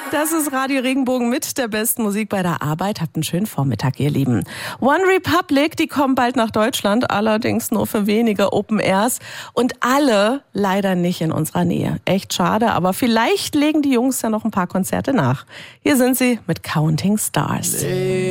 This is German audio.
Das ist Radio Regenbogen mit der besten Musik bei der Arbeit. Habt einen schönen Vormittag, ihr Lieben. One Republic, die kommen bald nach Deutschland, allerdings nur für wenige Open Airs. Und alle leider nicht in unserer Nähe. Echt schade, aber vielleicht legen die Jungs ja noch ein paar Konzerte nach. Hier sind sie mit Counting Stars.